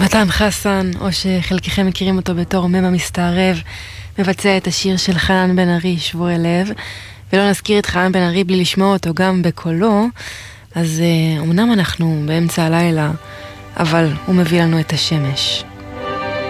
מתן חסן, או שחלקכם מכירים אותו בתור ממה מסתערב, מבצע את השיר של חנן בן ארי, שבוי לב, ולא נזכיר את חנן בן ארי בלי לשמוע אותו גם בקולו, אז אמנם אנחנו באמצע הלילה, אבל הוא מביא לנו את השמש.